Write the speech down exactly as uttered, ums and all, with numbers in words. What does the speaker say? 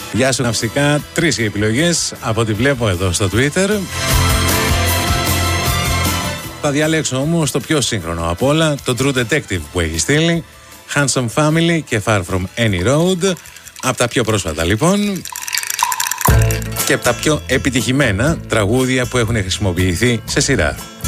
Γεια σου ναυστικά, τρεις οι επιλογές από ό,τι βλέπω εδώ στο Twitter. Θα διαλέξω όμως το πιο σύγχρονο από όλα, το True Detective που έχει στείλει, Handsome Family και Far From Any Road. Από τα πιο πρόσφατα λοιπόν και από τα πιο επιτυχημένα τραγούδια που έχουν χρησιμοποιηθεί σε σειρά.